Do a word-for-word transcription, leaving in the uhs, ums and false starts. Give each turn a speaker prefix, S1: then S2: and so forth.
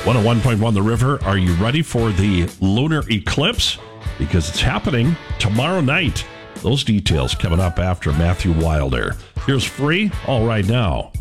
S1: one oh one point one The River. Are you ready for the lunar eclipse? Because it's happening tomorrow night. Those details coming up after Matthew Wilder. Here's Free All Right Now.